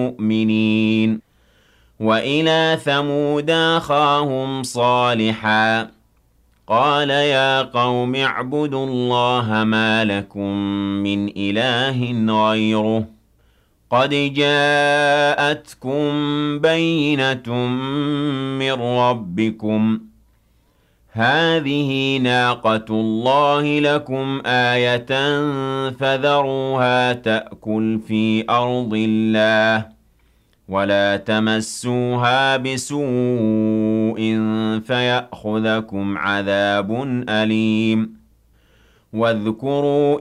مُؤْمِنِينَ وَإِلَىٰ ثَمُودَ أَخَاهُمْ صَالِحًا قَالَ يَا قَوْمِ اعْبُدُوا اللَّهَ مَا لَكُم مِّنْ إِلَٰهٍ غَيْرُهُ قَدْ جَاءَتْكُم بَيِّنَةٌ مِّن رَّبِّكُمْ ۖ هَٰذِهِ نَاقَةُ اللَّهِ لَكُمْ آيَةً فَذَرُوهَا تَأْكُلْ فِي أَرْضِ اللَّهِ وَلَا تَمَسُّوهَا بِسُوءٍ فَيَأْخُذَكُمْ عَذَابٌ أَلِيمٌ واذكروا